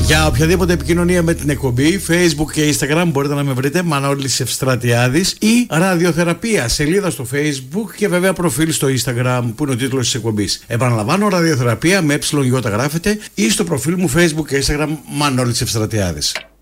Για οποιαδήποτε επικοινωνία με την εκπομπή, Facebook και Instagram μπορείτε να με βρείτε Μανώλης Ευστρατιάδης ή Ραδιοθεραπεία, σελίδα στο Facebook και βέβαια προφίλ στο Instagram που είναι ο τίτλος της εκπομπής. Επαναλαμβάνω, Ραδιοθεραπεία με ΕΙ γράφετε ή στο προφίλ μου Facebook και Instagram Μανώλης Ευστρατιάδης.